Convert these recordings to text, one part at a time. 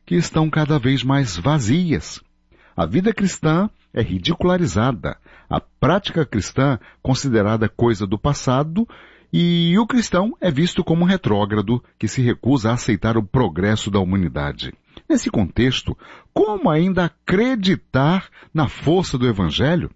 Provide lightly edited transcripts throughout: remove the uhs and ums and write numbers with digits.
que estão cada vez mais vazias. A vida cristã é ridicularizada, a prática cristã considerada coisa do passado, e o cristão é visto como um retrógrado que se recusa a aceitar o progresso da humanidade. Nesse contexto, como ainda acreditar na força do Evangelho?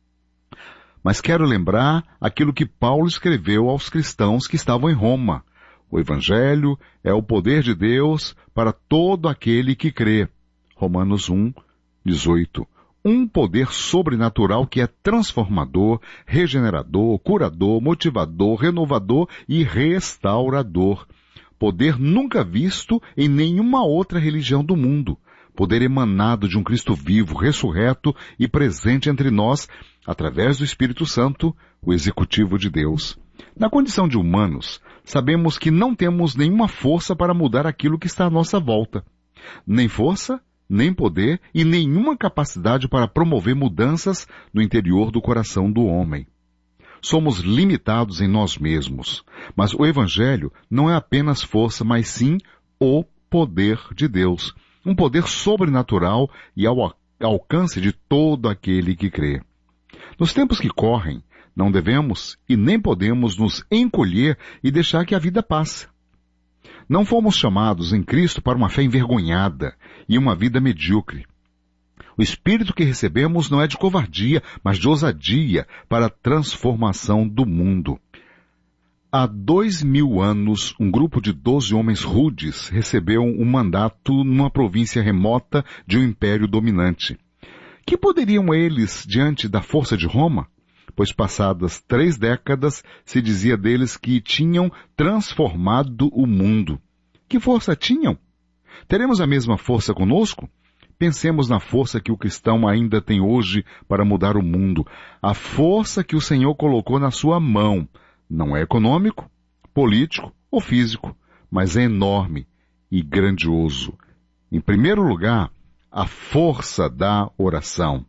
Mas quero lembrar aquilo que Paulo escreveu aos cristãos que estavam em Roma. O Evangelho é o poder de Deus para todo aquele que crê. Romanos 1, 18. Um poder sobrenatural que é transformador, regenerador, curador, motivador, renovador e restaurador. Poder nunca visto em nenhuma outra religião do mundo. Poder emanado de um Cristo vivo, ressurreto e presente entre nós, através do Espírito Santo, o executivo de Deus. Na condição de humanos, sabemos que não temos nenhuma força para mudar aquilo que está à nossa volta. Nem força, nem poder e nenhuma capacidade para promover mudanças no interior do coração do homem. Somos limitados em nós mesmos, mas o Evangelho não é apenas força, mas sim o poder de Deus. Um poder sobrenatural e ao alcance de todo aquele que crê. Nos tempos que correm, não devemos e nem podemos nos encolher e deixar que a vida passe. Não fomos chamados em Cristo para uma fé envergonhada e uma vida medíocre. O espírito que recebemos não é de covardia, mas de ousadia para a transformação do mundo. Há 2000 anos, um grupo de 12 homens rudes recebeu um mandato numa província remota de um império dominante. Que poderiam eles diante da força de Roma? Pois passadas 3 décadas se dizia deles que tinham transformado o mundo. Que força tinham? Teremos a mesma força conosco? Pensemos na força que o cristão ainda tem hoje para mudar o mundo. A força que o Senhor colocou na sua mão. Não é econômico, político ou físico, mas é enorme e grandioso. Em primeiro lugar, a força da oração.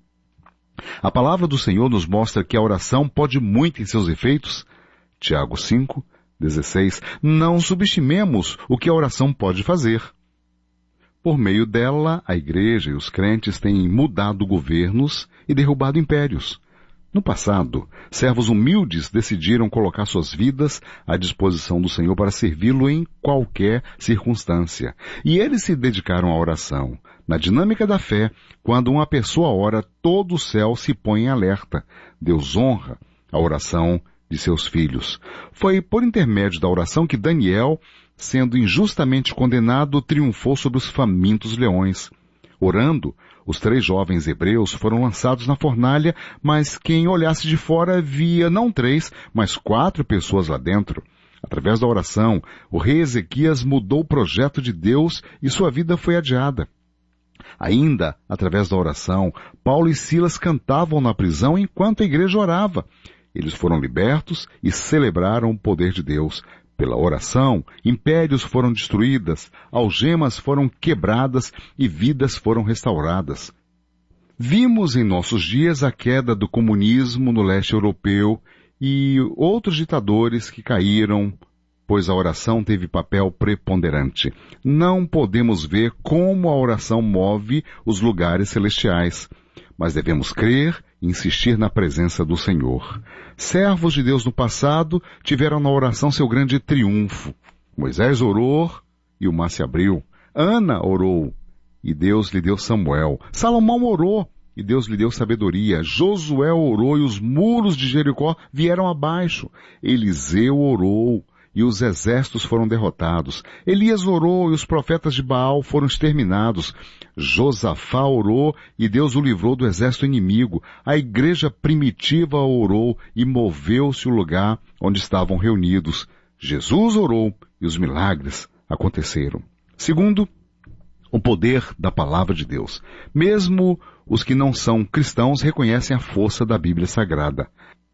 A palavra do Senhor nos mostra que a oração pode muito em seus efeitos. Tiago 5, 16. Não subestimemos o que a oração pode fazer. Por meio dela, a igreja e os crentes têm mudado governos e derrubado impérios. No passado, servos humildes decidiram colocar suas vidas à disposição do Senhor para servi-lo em qualquer circunstância. E eles se dedicaram à oração. Na dinâmica da fé, quando uma pessoa ora, todo o céu se põe em alerta. Deus honra a oração de seus filhos. Foi por intermédio da oração que Daniel, sendo injustamente condenado, triunfou sobre os famintos leões. Orando, os 3 jovens hebreus foram lançados na fornalha, mas quem olhasse de fora via não 3, mas 4 pessoas lá dentro. Através da oração, o rei Ezequias mudou o projeto de Deus e sua vida foi adiada. Ainda, através da oração, Paulo e Silas cantavam na prisão enquanto a igreja orava. Eles foram libertos e celebraram o poder de Deus. Pela oração, impérios foram destruídas, algemas foram quebradas e vidas foram restauradas. Vimos em nossos dias a queda do comunismo no leste europeu e outros ditadores que caíram, pois a oração teve papel preponderante. Não podemos ver como a oração move os lugares celestiais, mas devemos crer e insistir na presença do Senhor. Servos de Deus no passado tiveram na oração seu grande triunfo. Moisés orou e o mar se abriu. Ana orou e Deus lhe deu Samuel. Salomão orou e Deus lhe deu sabedoria. Josué orou e os muros de Jericó vieram abaixo. Eliseu orou e os exércitos foram derrotados. Elias orou e os profetas de Baal foram exterminados. Josafá orou e Deus o livrou do exército inimigo. A igreja primitiva orou e moveu-se o lugar onde estavam reunidos. Jesus orou e os milagres aconteceram. Segundo, o poder da palavra de Deus. Mesmo os que não são cristãos reconhecem a força da Bíblia Sagrada.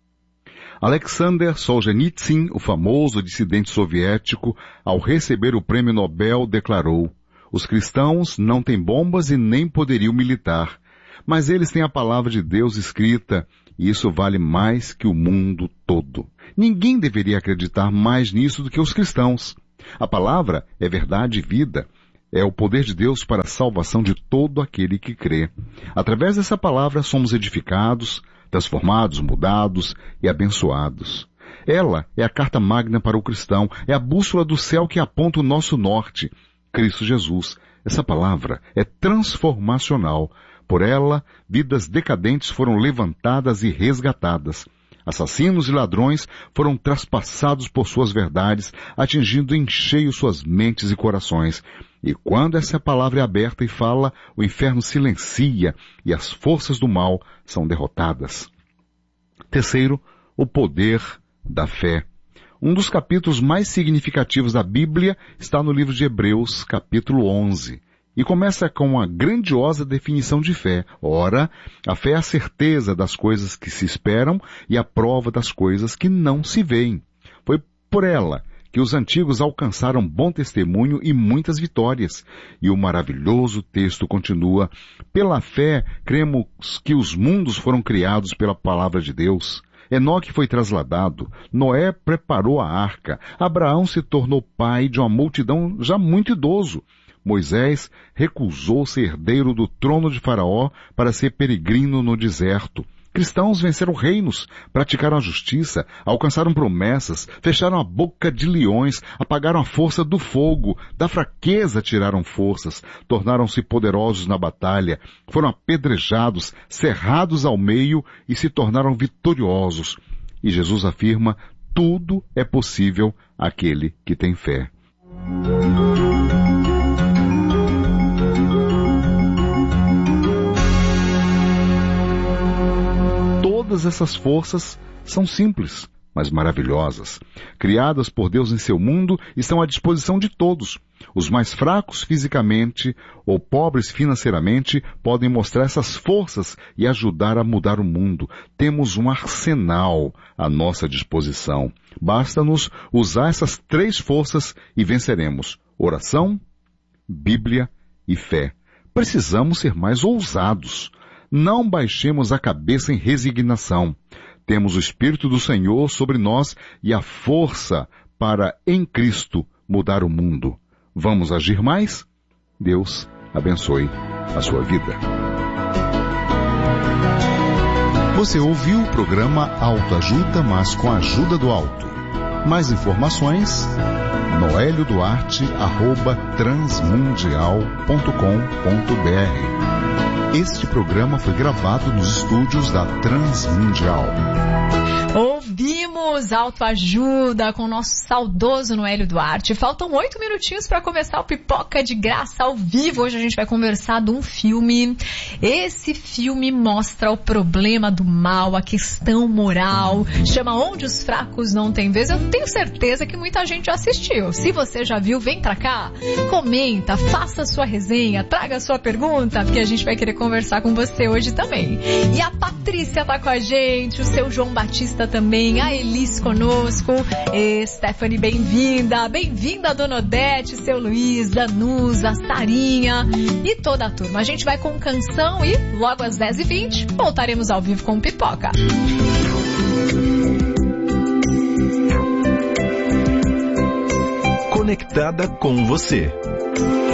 Alexander Solzhenitsyn, o famoso dissidente soviético, ao receber o prêmio Nobel, declarou: os cristãos não têm bombas e nem poderio militar, mas eles têm a palavra de Deus escrita, e isso vale mais que o mundo todo. Ninguém deveria acreditar mais nisso do que os cristãos. A palavra é verdade e vida. é o poder de Deus para a salvação de todo aquele que crê. Através dessa palavra somos edificados, transformados, mudados e abençoados. Ela é a carta magna para o cristão, é a bússola do céu que aponta o nosso norte, Cristo Jesus. Essa palavra é transformacional. Por ela, vidas decadentes foram levantadas e resgatadas. Assassinos e ladrões foram traspassados por suas verdades, atingindo em cheio suas mentes e corações. E quando essa palavra é aberta e fala, o inferno silencia e as forças do mal são derrotadas. Terceiro, o poder da fé. Um dos capítulos mais significativos da Bíblia está no livro de Hebreus, capítulo 11. E começa com uma grandiosa definição de fé. Ora, a fé é a certeza das coisas que se esperam e a prova das coisas que não se veem. Foi por ela que os antigos alcançaram bom testemunho e muitas vitórias. E o maravilhoso texto continua: pela fé, cremos que os mundos foram criados pela palavra de Deus. Enoque foi trasladado, Noé preparou a arca, Abraão se tornou pai de uma multidão já muito idoso. Moisés recusou ser herdeiro do trono de Faraó para ser peregrino no deserto. Cristãos venceram reinos, praticaram a justiça, alcançaram promessas, fecharam a boca de leões, apagaram a força do fogo, da fraqueza tiraram forças, tornaram-se poderosos na batalha, foram apedrejados, cerrados ao meio e se tornaram vitoriosos. E Jesus afirma: tudo é possível àquele que tem fé. Todas essas forças são simples, mas maravilhosas. Criadas por Deus em seu mundo, estão à disposição de todos. Os mais fracos fisicamente ou pobres financeiramente podem mostrar essas forças e ajudar a mudar o mundo. Temos um arsenal à nossa disposição. Basta-nos usar essas 3 forças e venceremos: oração, Bíblia e fé. Precisamos ser mais ousados. Não baixemos a cabeça em resignação. Temos o Espírito do Senhor sobre nós e a força para, em Cristo, mudar o mundo. Vamos agir mais? Deus abençoe a sua vida. Você ouviu o programa Autoajuda, mas com a ajuda do alto. Mais informações, noelioduarte@transmundial.com.br. Este programa foi gravado nos estúdios da Transmundial. Ouvimos Autoajuda com o nosso saudoso Noélio Duarte. Faltam 8 minutinhos para começar o Pipoca de Graça ao vivo. Hoje a gente vai conversar de um filme. Esse filme mostra o problema do mal, a questão moral. Chama Onde os Fracos Não Têm Vez. Eu tenho certeza que muita gente já assistiu. Se você já viu, vem pra cá, comenta, faça a sua resenha, traga a sua pergunta, porque a gente vai querer conversar com você hoje também. E a Patrícia tá com a gente, o seu João Batista também, a Elis conosco, Stephanie, bem-vinda, Dona Odete, seu Luiz, Danusa, Sarinha e toda a turma. A gente vai com canção e logo às 10h20 voltaremos ao vivo com Pipoca. Conectada com você.